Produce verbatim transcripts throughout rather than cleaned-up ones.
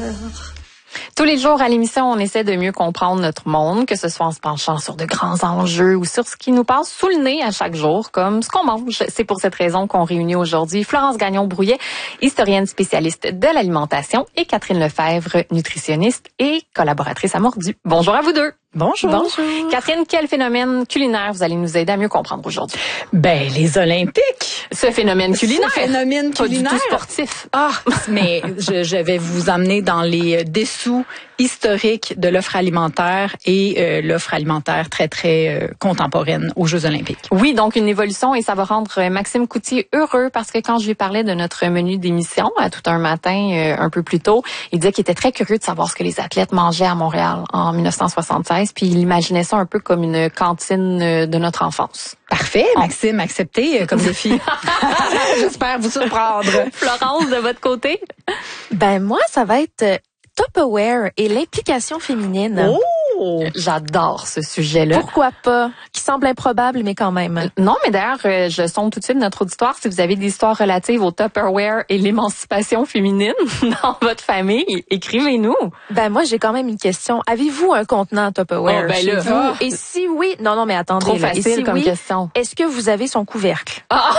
Tous les jours à l'émission, on essaie de mieux comprendre notre monde, que ce soit en se penchant sur de grands enjeux ou sur ce qui nous passe sous le nez à chaque jour, comme ce qu'on mange. C'est pour cette raison qu'on réunit aujourd'hui Florence Gagnon-Brouillet, historienne spécialiste de l'alimentation, et Catherine Lefebvre, nutritionniste et collaboratrice à Mordu. Bonjour à vous deux. Bonjour. Bonjour. Catherine, quel phénomène culinaire vous allez nous aider à mieux comprendre aujourd'hui? Ben, les Olympiques. Ce phénomène culinaire. Ce phénomène culinaire. Pas du tout sportif. Ah, mais je, je vais vous emmener dans les dessous historiques de l'offre alimentaire et euh, l'offre alimentaire très, très euh, contemporaine aux Jeux olympiques. Oui, donc une évolution, et ça va rendre Maxime Coutier heureux parce que quand je lui parlais de notre menu d'émission à tout un matin, euh, un peu plus tôt, il disait qu'il était très curieux de savoir ce que les athlètes mangeaient à Montréal en dix-neuf cent soixante-seize, puis il imaginait ça un peu comme une cantine de notre enfance. Parfait, Maxime, accepté comme défi. J'espère vous surprendre. Florence, de votre côté? Ben moi, ça va être euh, Tupperware et l'implication féminine. Oh! J'adore ce sujet-là. Pourquoi pas? Qui semble improbable, mais quand même. Non, mais d'ailleurs, euh, je sonde tout de suite notre auditoire. Si vous avez des histoires relatives au Tupperware et l'émancipation féminine dans votre famille, écrivez-nous. Ben moi, j'ai quand même une question. Avez-vous un contenant Tupperware oh, ben chez là, vous? ah. Et si oui, non, non, mais attendez. Trop là. facile et si comme oui, question. Est-ce que vous avez son couvercle? Ah.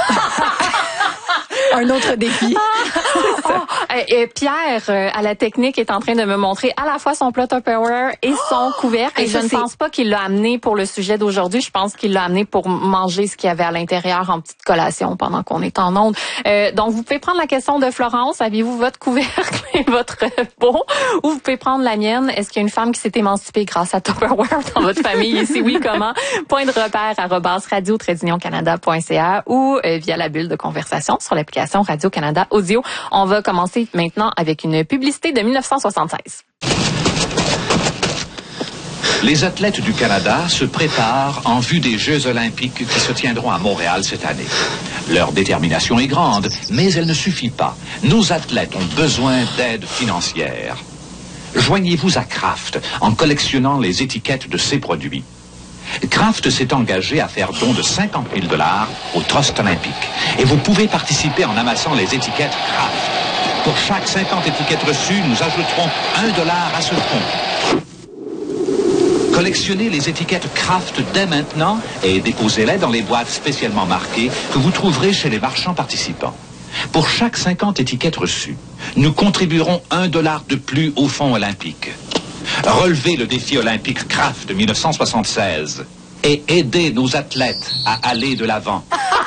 Un autre défi. Oh, et, et Pierre, euh, à la technique, est en train de me montrer à la fois son plat Tupperware et son couvercle. Et, et je ça, ne c'est... pense pas qu'il l'a amené pour le sujet d'aujourd'hui. Je pense qu'il l'a amené pour manger ce qu'il y avait à l'intérieur en petite collation pendant qu'on est en onde. Euh, donc, vous pouvez prendre la question de Florence. Avez-vous votre couvercle et votre pot? Ou vous pouvez prendre la mienne. Est-ce qu'il y a une femme qui s'est émancipée grâce à Tupperware dans votre famille? Et si oui, comment? Point de repère arobase radio tiret union canada point c a ou euh, via la bulle de conversation sur l'application Radio-Canada Audio. On va commencer maintenant avec une publicité de dix-neuf cent soixante-seize. Les athlètes du Canada se préparent en vue des Jeux olympiques qui se tiendront à Montréal cette année. Leur détermination est grande, mais elle ne suffit pas. Nos athlètes ont besoin d'aide financière. Joignez-vous à Kraft en collectionnant les étiquettes de ces produits. Kraft s'est engagé à faire don de cinquante mille dollars au Trust olympique. Et vous pouvez participer en amassant les étiquettes Kraft. Pour chaque cinquante étiquettes reçues, nous ajouterons un dollar à ce fonds. Collectionnez les étiquettes Kraft dès maintenant et déposez-les dans les boîtes spécialement marquées que vous trouverez chez les marchands participants. Pour chaque cinquante étiquettes reçues, nous contribuerons un dollar de plus au fonds olympique. Relevez le défi olympique Kraft de dix-neuf cent soixante-seize et aidez nos athlètes à aller de l'avant.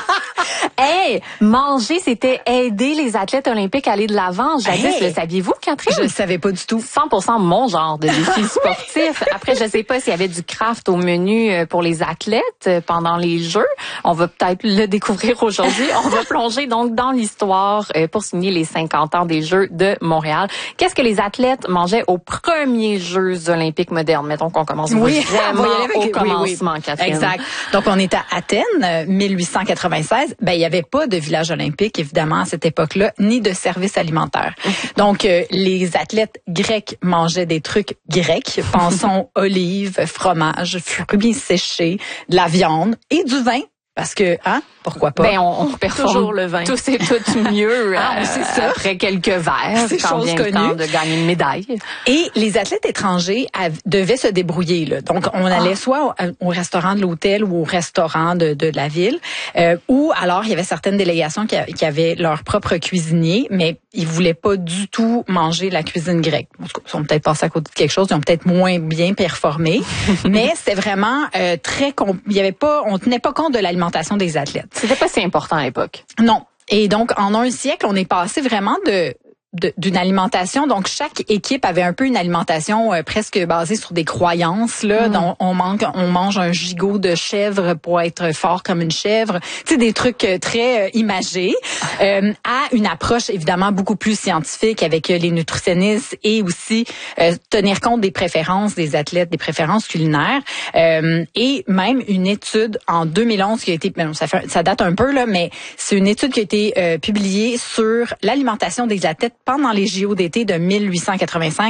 Hey, manger, c'était aider les athlètes olympiques à aller de l'avant. Jadis, hey. Le saviez-vous, Catherine? Je ne savais pas du tout. cent pour cent mon genre de défi sportif. Après, je sais pas s'il y avait du craft au menu pour les athlètes pendant les Jeux. On va peut-être le découvrir aujourd'hui. On va plonger donc dans l'histoire pour signer les cinquante ans des Jeux de Montréal. Qu'est-ce que les athlètes mangeaient aux premiers Jeux olympiques modernes? Mettons qu'on commence oui. vraiment avec... au commencement, oui, oui. Catherine. Exact. Donc, on est à Athènes, mille huit cent quatre-vingt-seize. Ben, il y avait pas de village olympique, évidemment, à cette époque-là, ni de service alimentaire. Donc, euh, les athlètes grecs mangeaient des trucs grecs. Pensons olives, fromage, fruits séchés, de la viande et du vin. Parce que, hein, pourquoi pas? Ben, on, on performe toujours le vin. Tous et toutes mieux ah, euh, c'est ça. après quelques verres, c'est quand chose vient le connue. temps de gagner une médaille. Et les athlètes étrangers av- devaient se débrouiller. Là. Donc, on allait ah. soit au, au restaurant de l'hôtel ou au restaurant de, de, de la ville, euh, ou alors il y avait certaines délégations qui, a, qui avaient leur propre cuisinier, mais ils voulaient pas du tout manger la cuisine grecque. Ils sont peut-être passés à côté de quelque chose, ils ont peut-être moins bien performé, mais c'était vraiment euh, très... Comp- il y avait pas, on tenait pas compte de l'alimentation des athlètes. C'était pas si important à l'époque. Non. Et donc, en un siècle, on est passé vraiment de... De, d'une alimentation. Donc, chaque équipe avait un peu une alimentation euh, presque basée sur des croyances. Là, mm. dont on, manque, on mange un gigot de chèvre pour être fort comme une chèvre. Tu sais, des trucs euh, très euh, imagés. Euh, à une approche, évidemment, beaucoup plus scientifique avec euh, les nutritionnistes et aussi euh, tenir compte des préférences des athlètes, des préférences culinaires. Euh, et même une étude en deux mille onze qui a été... Ben, ça, fait, ça date un peu, là, mais c'est une étude qui a été euh, publiée sur l'alimentation des athlètes pendant les J O d'été de mille huit cent quatre-vingt-cinq,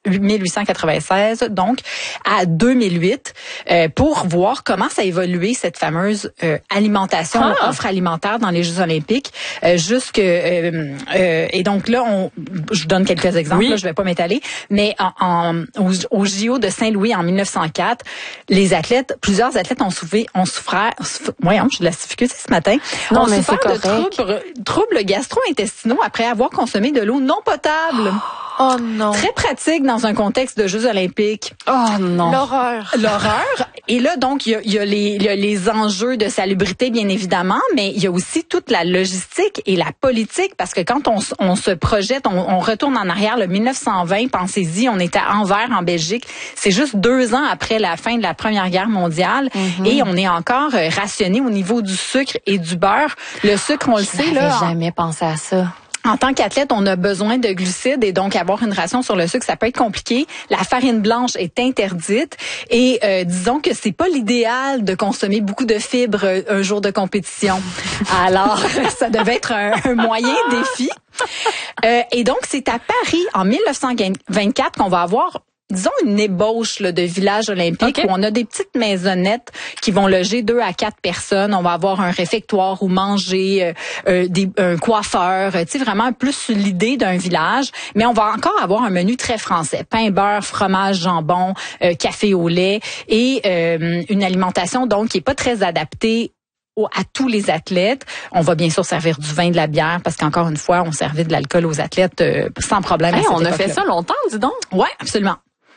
mille huit cent quatre-vingt-seize, donc à deux mille huit, euh, pour voir comment ça a évolué, cette fameuse euh, alimentation, ah. offre alimentaire dans les Jeux olympiques, euh, jusque euh, euh, et donc là, on, je donne quelques exemples, oui. là, je vais pas m'étaler, mais en, en au, au J O de Saint-Louis en mille neuf cent quatre, les athlètes, plusieurs athlètes ont souffert, ont souffert, voyons, j'ai de la difficulté ce matin, non, ont mais souffert de troubles, troubles gastro-intestinaux après avoir consommé de l'eau non potable. Oh non. Très pratique dans un contexte de Jeux olympiques. Oh non. L'horreur. L'horreur. Et là, donc, il y a, il y a, les, il y a les enjeux de salubrité, bien évidemment, mais il y a aussi toute la logistique et la politique, parce que quand on, on se projette, on, on retourne en arrière, le mille neuf cent vingt, pensez-y, on était à Anvers, en Belgique. C'est juste deux ans après la fin de la Première Guerre mondiale, mm-hmm. et on est encore rationné au niveau du sucre et du beurre. Le sucre, on le Je sait, là. J'avais jamais pensé à ça. En tant qu'athlète, on a besoin de glucides et donc avoir une ration sur le sucre, ça peut être compliqué. La farine blanche est interdite et euh, disons que c'est pas l'idéal de consommer beaucoup de fibres un jour de compétition. Alors, ça devait être un, un moyen défi. Euh, et donc, c'est à Paris, en mille neuf cent vingt-quatre, qu'on va avoir disons une ébauche là, de village olympique, okay. où on a des petites maisonnettes qui vont loger deux à quatre personnes. On va avoir un réfectoire où manger, euh, euh, des, un coiffeur, tu sais, vraiment plus l'idée d'un village. Mais on va encore avoir un menu très français. Pain, beurre, fromage, jambon, euh, café au lait et euh, une alimentation donc qui est pas très adaptée à tous les athlètes. On va bien sûr servir du vin, de la bière, parce qu'encore une fois, on servait de l'alcool aux athlètes euh, sans problème. Hey, on a fait ça longtemps, dis donc. Ouais, absolument.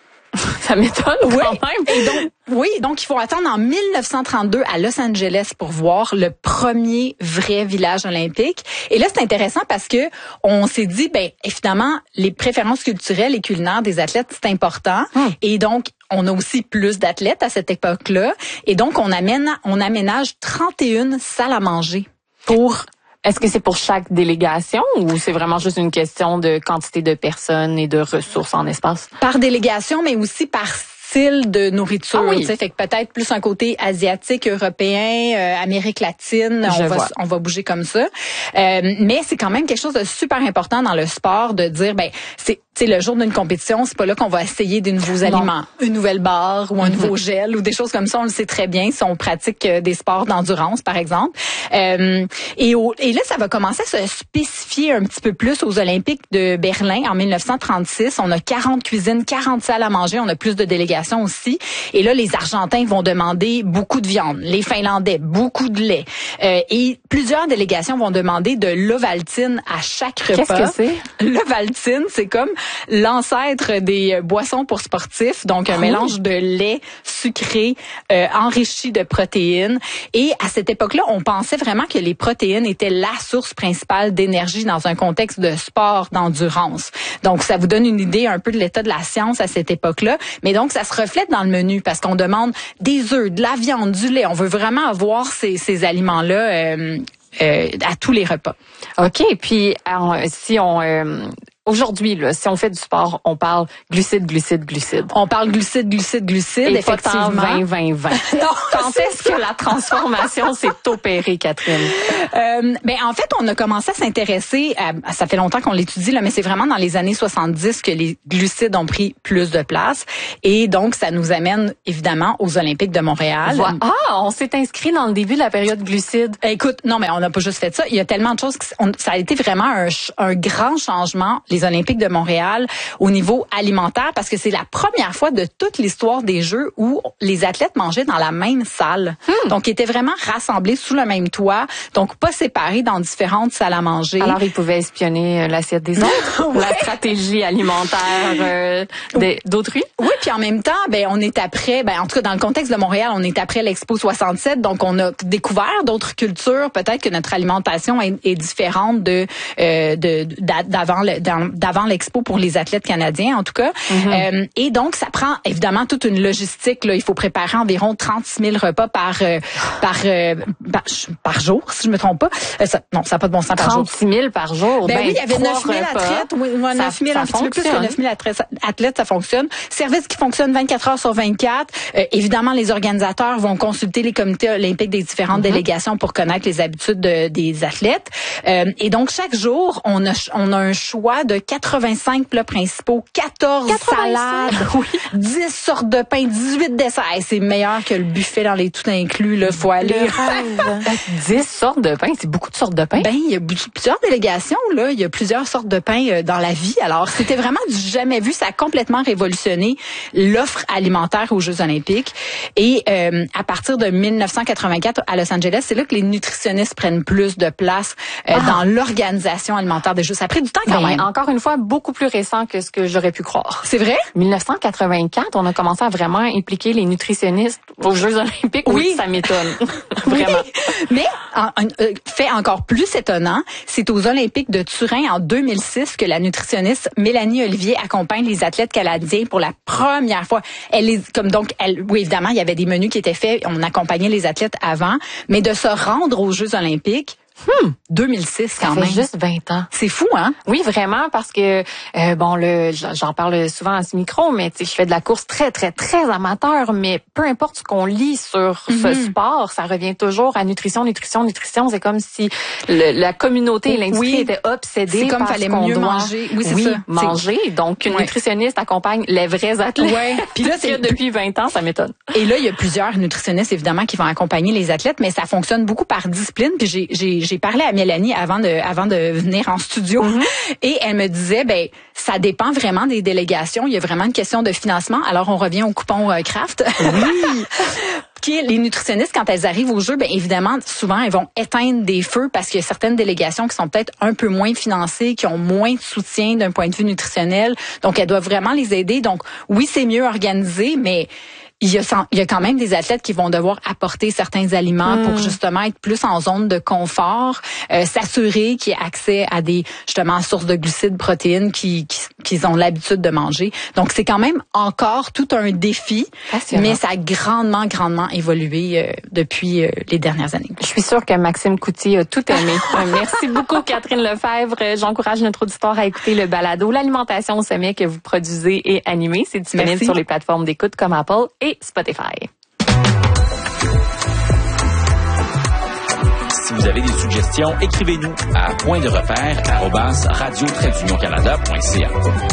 Ça m'étonne oui. quand même. Et donc, oui, donc il faut attendre en mille neuf cent trente-deux à Los Angeles pour voir le premier vrai village olympique. Et là, c'est intéressant parce que on s'est dit, ben évidemment, les préférences culturelles et culinaires des athlètes, c'est important. Hum. Et donc, on a aussi plus d'athlètes à cette époque-là. Et donc, on amène, on aménage trente et une salles à manger pour... Est-ce que c'est pour chaque délégation ou c'est vraiment juste une question de quantité de personnes et de ressources en espace? Par délégation, mais aussi par style de nourriture. Ah oui. Fait que peut-être plus un côté asiatique, européen, euh, Amérique latine. Je on va, vois. on va bouger comme ça. Euh, mais c'est quand même quelque chose de super important dans le sport de dire, ben, c'est, tu sais, le jour d'une compétition, c'est pas là qu'on va essayer des nouveaux non. aliments, une nouvelle barre ou un mm-hmm. nouveau gel ou des choses comme ça. On le sait très bien si on pratique des sports d'endurance, par exemple. Euh, et, au, et là, ça va commencer à se spécifier un petit peu plus aux Olympiques de Berlin en mille neuf cent trente-six. On a quarante cuisines, quarante salles à manger. On a plus de délégations aussi. Et là, les Argentins vont demander beaucoup de viande. Les Finlandais, beaucoup de lait. Euh, et plusieurs délégations vont demander de l'Ovaltine à chaque repas. Qu'est-ce que c'est? L'Ovaltine, c'est comme l'ancêtre des boissons pour sportifs. Donc, un oh. mélange de lait sucré, euh, enrichi de protéines. Et à cette époque-là, on pensait vraiment que les protéines étaient la source principale d'énergie dans un contexte de sport, d'endurance. Donc, ça vous donne une idée un peu de l'état de la science à cette époque-là. Mais donc, ça se reflète dans le menu parce qu'on demande des œufs, de la viande, du lait. On veut vraiment avoir ces, ces aliments-là euh, euh, à tous les repas. OK. Puis, alors, si on... Euh Aujourd'hui, là, si on fait du sport, on parle glucides, glucides, glucides. On parle glucides, glucides, glucides, et effectivement. vingt, vingt, vingt. Non, quand est-ce que la transformation s'est opérée, Catherine? Euh, ben, en fait, on a commencé à s'intéresser, à, ça fait longtemps qu'on l'étudie, là, mais c'est vraiment dans les années soixante-dix que les glucides ont pris plus de place. Et donc, ça nous amène, évidemment, aux Olympiques de Montréal. Voilà. Ah, on s'est inscrit dans le début de la période glucide. Écoute, non, mais on n'a pas juste fait ça. Il y a tellement de choses, que on, ça a été vraiment un, un grand changement, les Olympiques de Montréal, au niveau alimentaire, parce que c'est la première fois de toute l'histoire des Jeux où les athlètes mangeaient dans la même salle. Hmm. Donc, ils étaient vraiment rassemblés sous le même toit, donc pas séparés dans différentes salles à manger. Alors, ils pouvaient espionner l'assiette des autres, ouais. La stratégie alimentaire euh, d'autrui. Oui, puis en même temps, ben on est après, ben en tout cas dans le contexte de Montréal, on est après l'Expo soixante-sept, donc on a découvert d'autres cultures. Peut-être que notre alimentation est, est différente de euh, de d'avant d'avant l'Expo pour les athlètes canadiens, en tout cas. Mm-hmm. Euh, et donc, ça prend évidemment toute une logistique. Là. Il faut préparer environ trente-six mille repas par euh, par, euh, par par jour, si je me trompe pas. Euh, ça, non, ça n'a pas de bon sens par jour. trente-six mille par jour? Ben, ben oui, il y avait neuf mille repas. athlètes. Oui, neuf mille, un petit peu plus que neuf mille athlètes, ça fonctionne. Service qui fonctionne vingt-quatre heures sur vingt-quatre. Euh, évidemment, les organisateurs vont consulter les comités olympiques des différentes mm-hmm. délégations pour connaître les habitudes de, des athlètes. Euh, et donc, chaque jour, on a, on a un choix de quatre-vingt-cinq plats principaux, quatorze quatre-vingt-cinq salades, oui. dix sortes de pain, dix-huit desserts. Hey, c'est meilleur que le buffet dans les tout inclus, là. Faut aller. dix sortes de pain, c'est beaucoup de sortes de pain. Ben, il y a plusieurs délégations, là. Il y a plusieurs sortes de pain dans la vie. Alors, c'était vraiment du jamais vu. Ça a complètement révolutionné l'offre alimentaire aux Jeux olympiques. Et euh, à partir de dix-neuf cent quatre-vingt-quatre, à Los Angeles, c'est là que les nutritionnistes prennent plus de place euh, ah. dans l'organisation alimentaire des Jeux. Ça a pris du temps quand ben, même. Encore une fois, beaucoup plus récent que ce que j'aurais pu croire. C'est vrai? dix-neuf cent quatre-vingt-quatre, on a commencé à vraiment impliquer les nutritionnistes aux Jeux olympiques. Oui, oui ça m'étonne. Vraiment. Oui. Mais, en, en, fait encore plus étonnant, c'est aux Olympiques de Turin en deux mille six que la nutritionniste Mélanie Olivier accompagne les athlètes canadiens pour la première fois. Elle est comme donc, elle, oui évidemment, il y avait des menus qui étaient faits, on accompagnait les athlètes avant, mais de se rendre aux Jeux olympiques. Hmm, deux mille six quand ça même. fait juste vingt ans. C'est fou, hein? Oui, vraiment, parce que, euh, bon, le, j'en parle souvent à ce micro, mais tu sais, je fais de la course très, très, très amateur, mais peu importe ce qu'on lit sur mm-hmm. ce sport, ça revient toujours à nutrition, nutrition, nutrition. C'est comme si le, la communauté et l'industrie oui. étaient obsédés c'est comme par fallait ce qu'on mieux doit manger. Oui, c'est oui, ça. manger. Donc, une ouais. nutritionniste accompagne les vrais athlètes. Ouais. Puis là, c'est depuis vingt ans, ça m'étonne. Et là, il y a plusieurs nutritionnistes, évidemment, qui vont accompagner les athlètes, mais ça fonctionne beaucoup par discipline. Puis j'ai, j'ai, j'ai parlé à Mélanie avant de avant de venir en studio mm-hmm. et elle me disait ben ça dépend vraiment des délégations, il y a vraiment une question de financement. Alors on revient au coupon euh, Kraft. Oui. Qui les nutritionnistes quand elles arrivent au jeu, ben évidemment souvent elles vont éteindre des feux parce qu'il y a certaines délégations qui sont peut-être un peu moins financées, qui ont moins de soutien d'un point de vue nutritionnel. Donc elles doivent vraiment les aider. Donc oui, c'est mieux organisé, mais il y a, il y a quand même des athlètes qui vont devoir apporter certains aliments mmh. pour justement être plus en zone de confort, euh, s'assurer qu'il y ait accès à des justement sources de glucides, protéines qui, qui, qu'ils ont l'habitude de manger. Donc c'est quand même encore tout un défi, mais ça a grandement, grandement évolué euh, depuis euh, les dernières années. Je suis sûre que Maxime Couty a tout aimé. Merci beaucoup Catherine Lefebvre. J'encourage notre auditoire à écouter le balado L'alimentation au sommet que vous produisez et animez. C'est disponible Merci. Sur les plateformes d'écoute comme Apple et Spotify. Si vous avez des suggestions, écrivez-nous à point de repère arobase radio trait d'union canada point c a.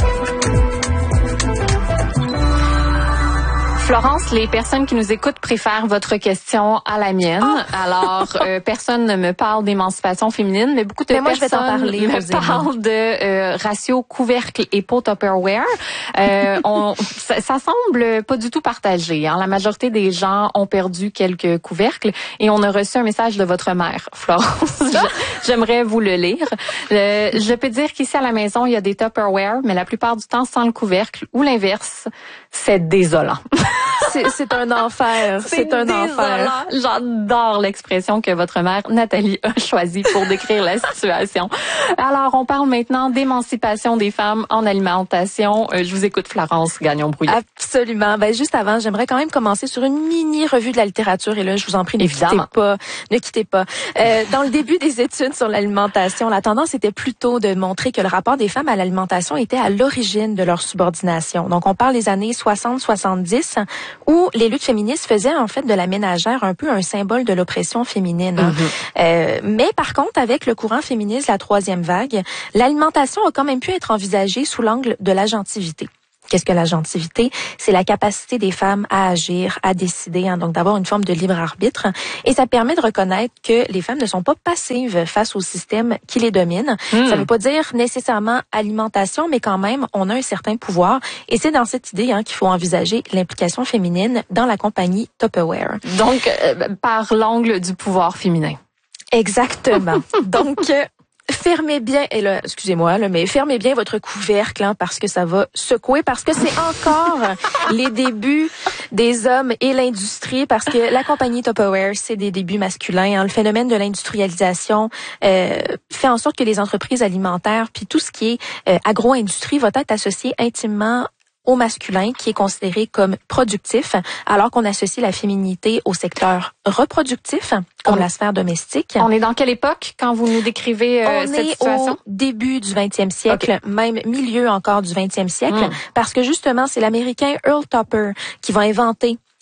Florence, les personnes qui nous écoutent préfèrent votre question à la mienne. Oh. Alors, euh, personne ne me parle d'émancipation féminine, mais beaucoup de mais moi, personnes je vais t'en parler, me parlent de euh, ratio couvercle et pot Tupperware. Euh, on, ça, ça semble pas du tout partagé. Hein. La majorité des gens ont perdu quelques couvercles et on a reçu un message de votre mère, Florence. J'aimerais vous le lire. Euh, je peux dire qu'ici à la maison, il y a des Tupperware, mais la plupart du temps sans le couvercle ou l'inverse. C'est désolant. C'est, c'est un enfer. C'est, c'est un désolant. enfer. J'adore l'expression que votre mère, Nathalie, a choisie pour décrire la situation. Alors, on parle maintenant d'émancipation des femmes en alimentation. Euh, je vous écoute, Florence Gagnon-Brouillé. Absolument. Ben, juste avant, j'aimerais quand même commencer sur une mini revue de la littérature. Et là, je vous en prie, ne Évidemment. quittez pas. Ne quittez pas. Euh, dans le début des études sur l'alimentation, la tendance était plutôt de montrer que le rapport des femmes à l'alimentation était à l'origine de leur subordination. Donc, on parle des années soixante soixante-dix, où les luttes féministes faisaient en fait de la ménagère un peu un symbole de l'oppression féminine. Mm-hmm. Euh, mais par contre, avec le courant féministe, la troisième vague, l'alimentation a quand même pu être envisagée sous l'angle de l'agentivité. Qu'est-ce que l'agentivité? C'est la capacité des femmes à agir, à décider, hein, donc d'avoir une forme de libre arbitre. Et ça permet de reconnaître que les femmes ne sont pas passives face au système qui les domine. Mmh. Ça ne veut pas dire nécessairement alimentation, mais quand même, on a un certain pouvoir. Et c'est dans cette idée hein, qu'il faut envisager l'implication féminine dans la compagnie Tupperware. Donc, euh, par l'angle du pouvoir féminin. Exactement. donc... Euh, Fermez bien, et là, excusez-moi, là, mais fermez bien votre couvercle, hein, parce que ça va secouer, parce que c'est encore les débuts des hommes et l'industrie, parce que la compagnie Tupperware, c'est des débuts masculins. Hein. Le phénomène de l'industrialisation euh, fait en sorte que les entreprises alimentaires, puis tout ce qui est euh, agro-industrie, va être associé intimement au masculin, qui est considéré comme productif, alors qu'on associe la féminité au secteur reproductif, comme on, la sphère domestique. On est dans quelle époque quand vous nous décrivez euh, on cette situation? On est au début du vingtième siècle, okay. même milieu encore du vingtième siècle, mm. parce que justement, c'est l'Américain Earl Tupper qui va inventer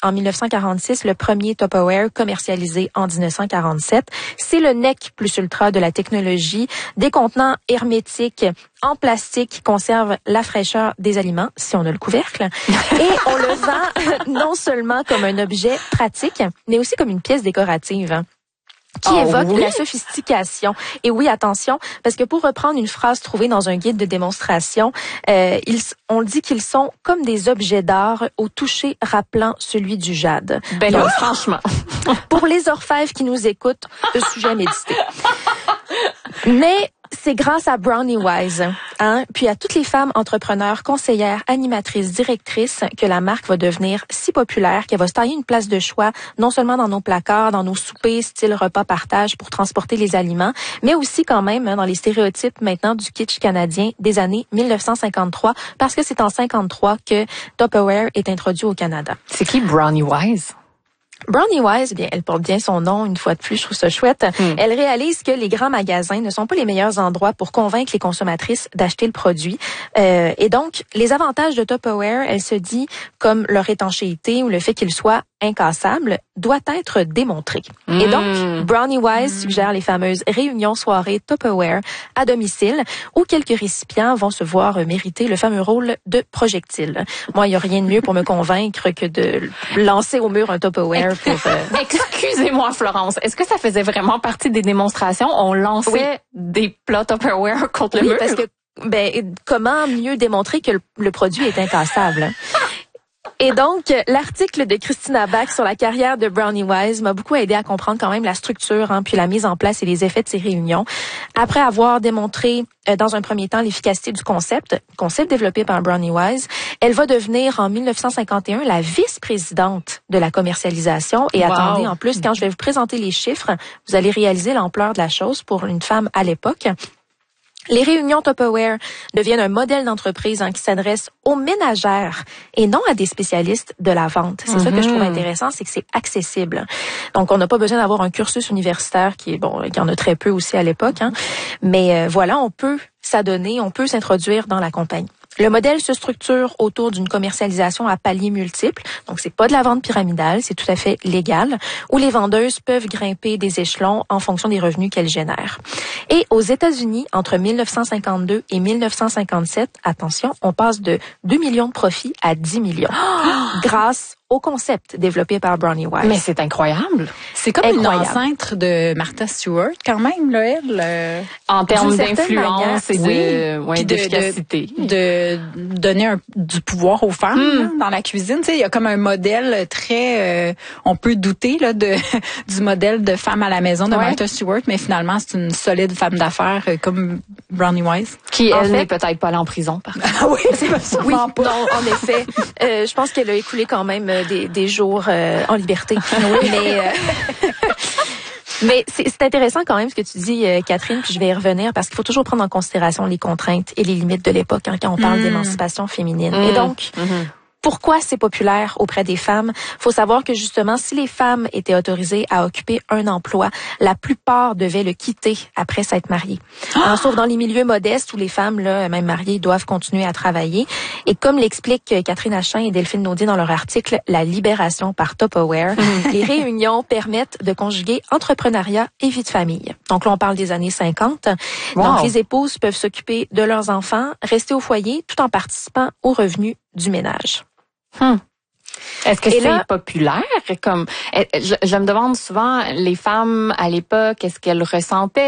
en dix-neuf cent quarante-six, le premier Tupperware commercialisé en dix-neuf cent quarante-sept. C'est le nec plus ultra de la technologie, des contenants hermétiques en plastique qui conservent la fraîcheur des aliments, si on a le couvercle. Et on le vend non seulement comme un objet pratique, mais aussi comme une pièce décorative qui oh, évoque oui? la sophistication. Et oui, attention, parce que pour reprendre une phrase trouvée dans un guide de démonstration, euh, ils, on dit qu'ils sont comme des objets d'art au toucher rappelant celui du jade. Ben là, franchement. Pour les orfèvres qui nous écoutent, le sujet à méditer. Mais c'est grâce à Brownie Wise, hein, puis à toutes les femmes entrepreneurs, conseillères, animatrices, directrices, que la marque va devenir si populaire qu'elle va se tailler une place de choix, non seulement dans nos placards, dans nos soupers, style repas partage pour transporter les aliments, mais aussi quand même hein, dans les stéréotypes maintenant du kitsch canadien des années dix-neuf cent cinquante-trois, parce que c'est en cinquante-trois que Tupperware est introduit au Canada. C'est qui Brownie Wise? Brownie Wise, bien, elle porte bien son nom, une fois de plus, je trouve ça chouette. Mm. Elle réalise que les grands magasins ne sont pas les meilleurs endroits pour convaincre les consommatrices d'acheter le produit. Euh, et donc, les avantages de Tupperware, elle se dit, comme leur étanchéité ou le fait qu'il soit incassable, doit être démontré. Mm. Et donc, Brownie Wise mm. suggère les fameuses réunions soirées Tupperware à domicile où quelques récipients vont se voir mériter le fameux rôle de projectile. Moi, il n'y a rien de mieux pour me convaincre que de lancer au mur un Tupperware. Pour, euh... Excusez-moi, Florence. Est-ce que ça faisait vraiment partie des démonstrations? On lançait oui. des plats Tupperware contre oui, le mur? Parce que, ben, comment mieux démontrer que le, le produit est incassable? Et donc, l'article de Christina Bach sur la carrière de Brownie Wise m'a beaucoup aidé à comprendre quand même la structure, hein, puis la mise en place et les effets de ces réunions. Après avoir démontré euh, dans un premier temps l'efficacité du concept, concept développé par Brownie Wise, elle va devenir en dix-neuf cent cinquante et un la vice-présidente de la commercialisation. Et wow. Attendez, en plus, quand je vais vous présenter les chiffres, vous allez réaliser l'ampleur de la chose pour une femme à l'époque. Les réunions Tupperware deviennent un modèle d'entreprise hein, qui s'adresse aux ménagères et non à des spécialistes de la vente. C'est mm-hmm. ça que je trouve intéressant, c'est que c'est accessible. Donc, on n'a pas besoin d'avoir un cursus universitaire qui est bon, il y en a très peu aussi à l'époque. Hein. Mais euh, voilà, on peut s'adonner, on peut s'introduire dans la compagnie. Le modèle se structure autour d'une commercialisation à paliers multiples. Donc, c'est pas de la vente pyramidale, c'est tout à fait légal, où les vendeuses peuvent grimper des échelons en fonction des revenus qu'elles génèrent. Et aux États-Unis, entre dix-neuf cent cinquante-deux et dix-neuf cent cinquante-sept, attention, on passe de deux millions de profits à dix millions. Oh! Grâce au concept développé par Brownie Wise. Mais c'est incroyable. C'est comme incroyable. Une ancêtre de Martha Stewart, quand même, là, elle. Euh, en termes d'influence et de, oui, ouais, d'efficacité. De, de, de donner un, du pouvoir aux femmes mm. là, dans la cuisine. Tu sais, il y a comme un modèle très... Euh, on peut douter là, de, du modèle de femme à la maison de ouais. Martha Stewart, mais finalement, c'est une solide femme d'affaires euh, comme Brownie Wise. Qui, en elle, fait, n'est peut-être pas allée en prison, par contre. Ah oui, c'est sûrement oui, pas. Non, en effet. Euh, je pense qu'elle a écoulé quand même Des, des jours euh, en liberté. Oui, mais euh, mais c'est, c'est intéressant quand même ce que tu dis, euh, Catherine, puis je vais y revenir parce qu'il faut toujours prendre en considération les contraintes et les limites de l'époque hein, quand on parle mmh. d'émancipation féminine. Mmh. Et donc, mmh. pourquoi c'est populaire auprès des femmes? Faut savoir que justement, si les femmes étaient autorisées à occuper un emploi, la plupart devaient le quitter après s'être mariées. Ah! Alors, sauf dans les milieux modestes où les femmes, là, même mariées, doivent continuer à travailler. Et comme l'expliquent Catherine Achin et Delphine Naudier dans leur article « La libération par Tupperware », les réunions permettent de conjuguer entrepreneuriat et vie de famille. Donc là, on parle des années cinquante. Wow. Donc, les épouses peuvent s'occuper de leurs enfants, rester au foyer, tout en participant aux revenus du ménage. Hmm. Est-ce que Et c'est là, populaire? Comme je, je me demande souvent, les femmes à l'époque, est-ce qu'elles ressentaient